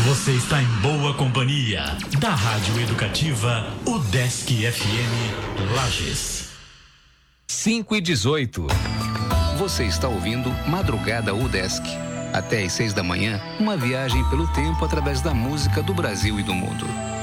Você está em boa companhia da Rádio Educativa UDESC FM Lages. 5:18. Você está ouvindo Madrugada UDESC. Até às 6 da manhã, uma viagem pelo tempo através da música do Brasil e do mundo.